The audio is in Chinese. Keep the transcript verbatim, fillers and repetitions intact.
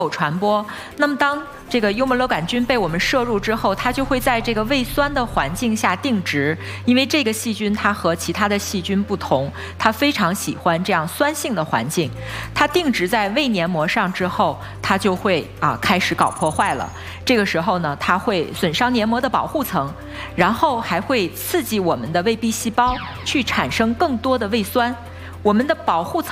传播。那么当这个幽门螺杆菌被我们摄入之后，它就会在这个胃酸的环境下定植，因为这个细菌它和其他的细菌不同，它非常喜欢这样酸性的环境。它定植在胃黏膜上之后，它就会啊开始搞破坏了。这个时候呢，它会损伤黏膜的保护层，然后还会刺激我们的胃壁细胞去产生更多的胃酸，我们的保护层